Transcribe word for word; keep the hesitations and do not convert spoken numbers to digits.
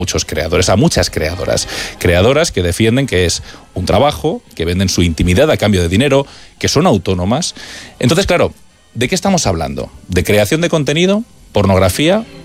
muchos creadores, a muchas creadoras. Creadoras que defienden que es un trabajo, que venden su intimidad a cambio de dinero, que son autónomas. Entonces, claro, ¿de qué estamos hablando? ¿De creación de contenido? ¿Pornografía?